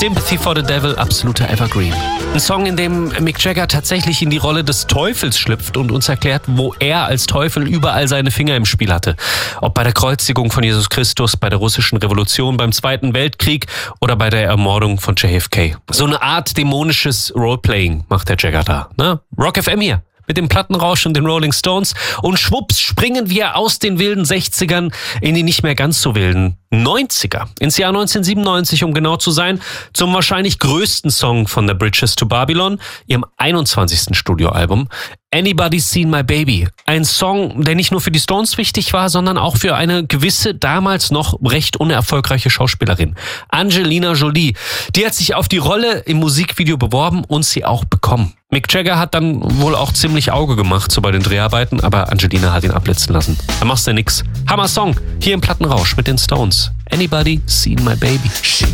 Sympathy for the Devil, absoluter Evergreen. Ein Song, in dem Mick Jagger tatsächlich in die Rolle des Teufels schlüpft und uns erklärt, wo er als Teufel überall seine Finger im Spiel hatte. Ob bei der Kreuzigung von Jesus Christus, bei der russischen Revolution, beim Zweiten Weltkrieg oder bei der Ermordung von JFK. So eine Art dämonisches Roleplaying macht der Jagger da. Ne? Rock FM hier. Mit dem Plattenrausch und den Rolling Stones. Und schwupps springen wir aus den wilden 60ern in die nicht mehr ganz so wilden 90er. Ins Jahr 1997, um genau zu sein, zum wahrscheinlich größten Song von The Bridges to Babylon, ihrem 21. Studioalbum. Anybody's Seen My Baby. Ein Song, der nicht nur für die Stones wichtig war, sondern auch für eine gewisse, damals noch recht unerfolgreiche Schauspielerin. Angelina Jolie. Die hat sich auf die Rolle im Musikvideo beworben und sie auch bekommen. Mick Jagger hat dann wohl auch ziemlich Auge gemacht, so bei den Dreharbeiten, aber Angelina hat ihn abblitzen lassen. Da machst du nix. Hammer Song, hier im Plattenrausch mit den Stones. Anybody Seen My Baby? She